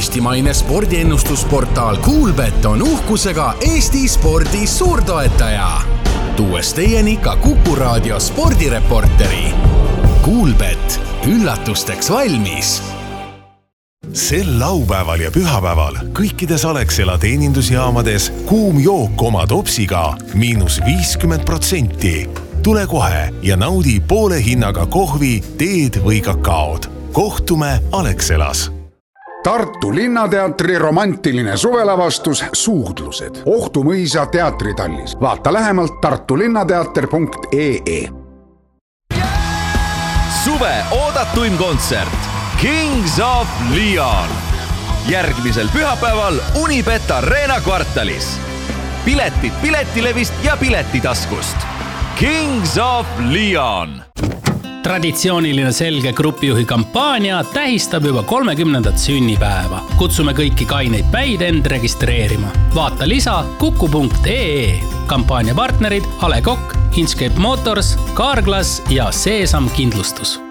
Postimaine spordiennustusportaal Kuulbet on uhkusega Eesti spordi suurtoetaja. Tuues teieni ka Kuku Raadio spordireporteri. Kuulbet, üllatusteks valmis. Sel laupäeval ja pühapäeval kõikides Alexela teenindusjaamades kuum jook oma topsiga -50%. Tule kohe ja naudi poole hinnaga kohvi, teed või kakaod. Kohtume Alexelas. Tartu Linnateatri romantiline suvelavastus Suudlused. Ohtumõisa teatritallis. Vaata lähemalt tartulinnateater.ee. Suve oodatuim kontsert Kings of Leon. Järgmisel pühapäeval Unibet Arena kvartalis. Piletid Piletilevist ja Piletitaskust. Kings of Leon. Traditsiooniline Selge grupijuhi kampaania tähistab juba 30. sünnipäeva. Kutsume kõiki kaineid päid end registreerima. Vaata lisa kuku.ee. Kampaania partnerid Ale Kokk, Inchcape Motors, Carglass ja Seesam Kindlustus.